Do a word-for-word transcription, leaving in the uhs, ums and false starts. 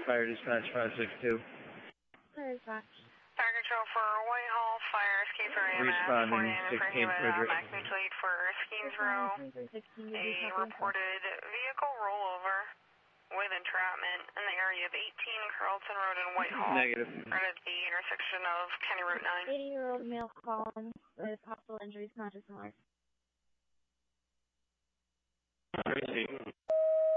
Fire dispatch five six two. Fire dispatch. Fire control for Whitehall, fire escape for A M S, Responding forty-nine sixteen Frederick. Max mutual lead for Skeensboro. A reported vehicle rollover with entrapment in the area of eighteen Carlton Road in Whitehall. Negative. Right at the intersection of County Route nine. eighty-year-old male Collins with possible injuries, conscious and alive. Tracy.